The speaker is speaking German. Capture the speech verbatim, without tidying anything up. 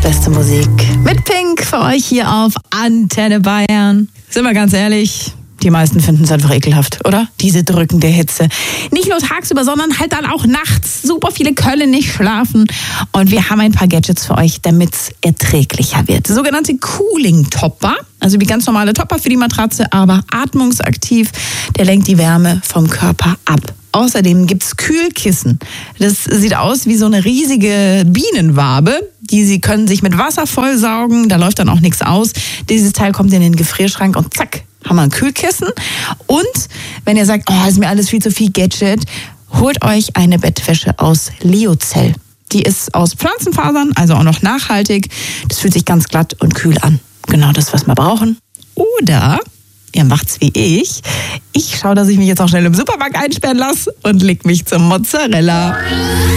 beste Musik mit Pink für euch hier auf Antenne Bayern. Sind wir ganz ehrlich, die meisten finden es einfach ekelhaft, oder? Diese drückende Hitze. Nicht nur tagsüber, sondern halt dann auch nachts. Super viele können nicht schlafen. Und wir haben ein paar Gadgets für euch, damit es erträglicher wird. Sogenannte Cooling-Topper. Also wie ganz normale Topper für die Matratze, aber atmungsaktiv. Der lenkt die Wärme vom Körper ab. Außerdem gibt's Kühlkissen. Das sieht aus wie so eine riesige Bienenwabe. Die sie können sich mit Wasser vollsaugen, da läuft dann auch nichts aus. Dieses Teil kommt in den Gefrierschrank und zack, haben wir ein Kühlkissen. Und wenn ihr sagt, oh, ist mir alles viel zu viel Gadget, holt euch eine Bettwäsche aus Lyocell. Die ist aus Pflanzenfasern, also auch noch nachhaltig. Das fühlt sich ganz glatt und kühl an. Genau das, was wir brauchen. Oder ihr macht's wie ich. Ich schaue, dass ich mich jetzt auch schnell im Supermarkt einsperren lasse und leg mich zum Mozzarella.